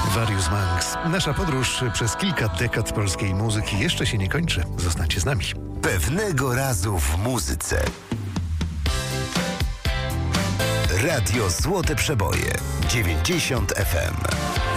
Various Monks. Nasza podróż przez kilka dekad polskiej muzyki jeszcze się nie kończy. Zostańcie z nami. Pewnego razu w muzyce. Radio Złote Przeboje 90 FM.